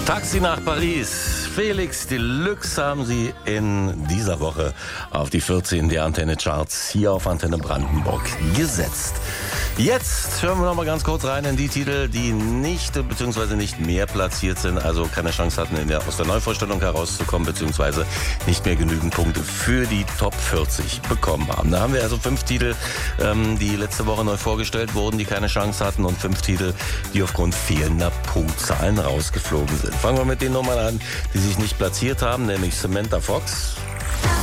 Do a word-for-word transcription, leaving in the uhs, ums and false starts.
Taxi nach Paris. Felix Deluxe haben Sie in dieser Woche auf die vierzehn der Antenne Charts hier auf Antenne Brandenburg gesetzt. Jetzt hören wir noch mal ganz kurz rein in die Titel, die nicht bzw. nicht mehr platziert sind, also keine Chance hatten, in der, aus der Neuvorstellung herauszukommen bzw. nicht mehr genügend Punkte für die Top vierzig bekommen haben. Da haben wir also fünf Titel, ähm, die letzte Woche neu vorgestellt wurden, die keine Chance hatten, und fünf Titel, die aufgrund fehlender Punktzahlen rausgeflogen sind. Fangen wir mit den Nummern an, die sich nicht platziert haben, nämlich Samantha Fox.